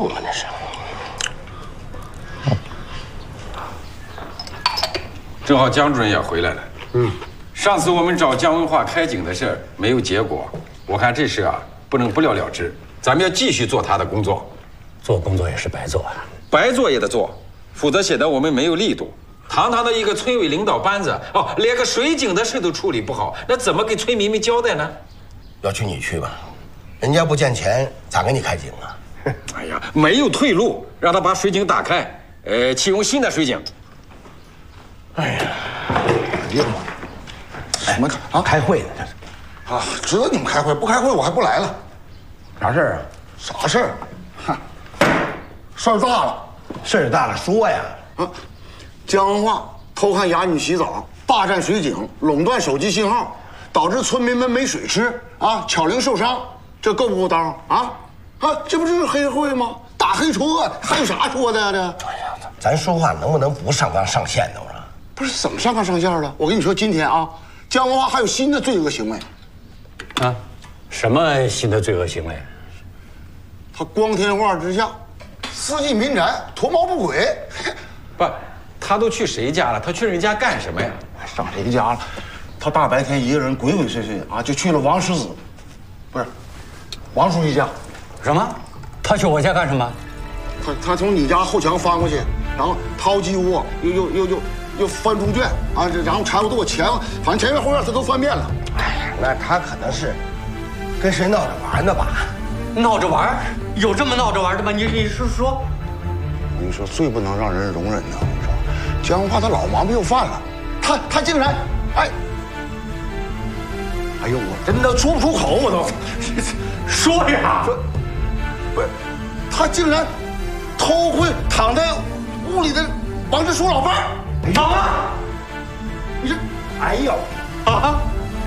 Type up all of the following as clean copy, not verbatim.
嘛，那是。 正好江主任也回来了。上次我们找江文化开井的事儿没有结果，我看这事啊不能不了了之，咱们要继续做他的工作。 做工作也是白做啊， 白做也得做，否则显得我们没有力度。堂堂的一个村委领导班子，连个水井的事都处理不好，那怎么给村民们交代呢？ 要去你去吧，人家不见钱，咋给你开井啊？ 哎呀，没有退路，让他把水井打开，启用新的水井。 哎呀， 哎呀妈！什么啊？ 开会呢这是？ 啊，知道你们开会，不开会我还不来了。 啥事儿啊？ 啥事儿？哈，事儿大了。 事儿大了说呀。 啊，江文化偷看哑女洗澡，霸占水井，垄断手机信号，导致村民们没水吃啊，巧玲受伤，这够不够当啊？啊，这不就是黑社会吗？打黑除恶，还有啥说的呀？这， 哎呀，咱说话能不能不上纲上线的？我说， 不是怎么上纲上线了？我跟你说，今天啊，江文化还有新的罪恶行为。 啊，什么新的罪恶行为？ 他光天化日之下，私进民宅，图谋不轨。 不，他都去谁家了？他去人家干什么呀？ 上谁家了？他大白天一个人鬼鬼祟祟啊，就去了王石子，不是，王书记家。 什么？他去我家干什么？ 他从你家后墙翻过去，然后掏鸡窝，又翻猪圈啊，然后柴火垛前，反正前院后院他都翻遍了。 哎呀，那他可能是跟谁闹着玩呢吧？ 闹着玩？有这么闹着玩的吗？你说？ 我跟你说，最不能让人容忍的，我跟你说，江文化他老毛病又犯了，他竟然，哎呦，我真的说不出口，我都说呀！ 不是，他竟然偷窥躺在屋里的王志书老伴儿啊！ 你这，哎呦啊！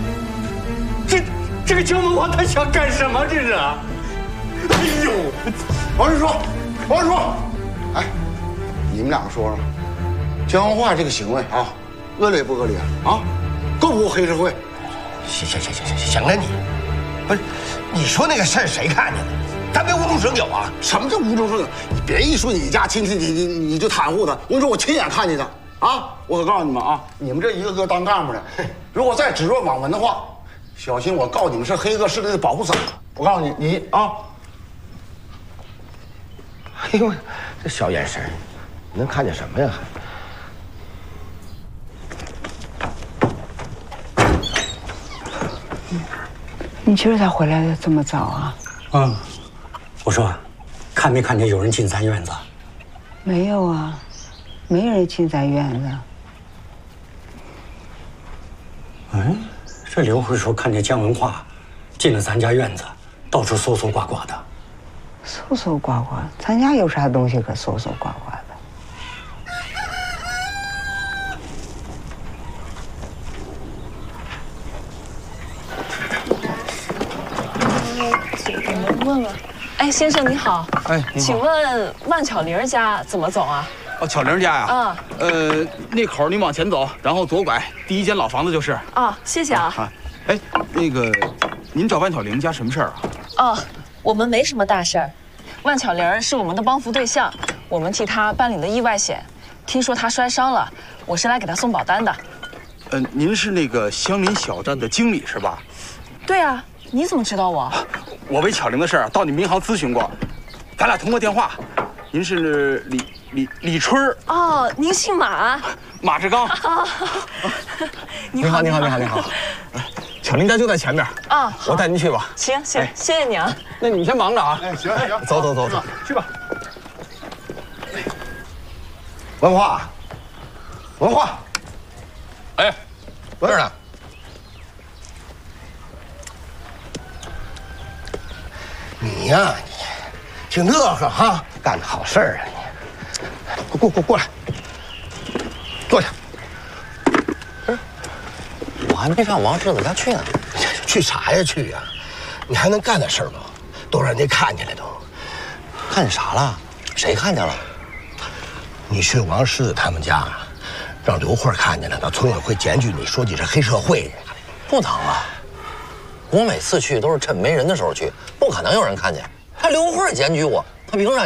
这个江文化他想干什么？这是？哎呦！ 王志书，哎，你们两个说说，江文化这个行为啊，恶劣不恶劣啊？够不够黑社会？ 行了你，不是，你说那个事儿谁看见了？咱别无中生有啊！ 什么叫无中生有？你别一说你家亲戚，你就袒护他。我跟你说，我亲眼看见的啊！我可告诉你们啊，你们这一个个当干部的，如果再指若罔闻的话，小心我告你们是黑恶势力的保护伞。我告诉你啊！ 哎呦，这小眼神，能看见什么呀？ 你今儿咋回来的这么早啊？ 我说，看没看见有人进咱院子？ 没有啊，没人进咱院子。 这刘慧说看见江文化进了咱家院子，到处搜搜刮刮的。 搜搜刮刮，咱家有啥东西可搜搜刮刮的？ 我们问问，哎，先生你好， 哎，你好， 请问万巧玲家怎么走啊？ 哦，巧玲家呀？ 啊， 那口你往前走，然后左拐，第一间老房子就是。 啊，谢谢啊。 哎，那个，您找万巧玲家什么事儿啊？ 哦，我们没什么大事儿。万巧玲是我们的帮扶对象，我们替她办理了意外险。听说她摔伤了，我是来给她送保单的。 您是那个香林小站的经理是吧？ 对啊，你怎么知道我？ 我为巧玲的事儿到你们银行咨询过，咱俩通过电话。您是李春儿哦，您姓马？ 马志刚。 啊， 你好。巧玲家就在前面啊， 我带您去吧。 行，谢谢你啊。 那你们先忙着啊。 哎，行， 走，去吧。 文化， 哎， 我这儿呢。你呀，你挺乐呵哈，干的好事儿啊你。过来，坐下。 我还没上王世子家去呢。 去啥呀去呀？你还能干点事儿吗？都让人家看见了都。 看见啥了？谁看见了？ 你去王狮子他们家，让刘慧看见了，到村委会检举你，说你是黑社会。 不能啊！我每次去都是趁没人的时候去，不可能有人看见。还刘慧检举我，他凭啥？